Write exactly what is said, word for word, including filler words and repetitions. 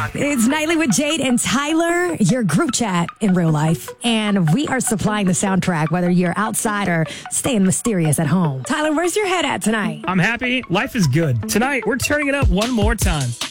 It's Nightly with Jade and Tyler, your group chat in real life. And we are supplying the soundtrack, whether you're outside or staying mysterious at home. Tyler, where's your head at tonight? I'm happy. Life is good. Tonight, we're turning it up one more time.